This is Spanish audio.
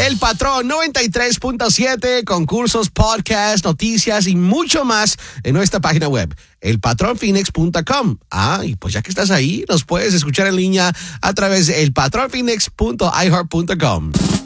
El Patrón 93.7, concursos, podcasts, noticias y mucho más en nuestra página web, elpatronphoenix.com. Y pues ya que estás ahí, nos puedes escuchar en línea a través de elpatronphoenix.iheart.com.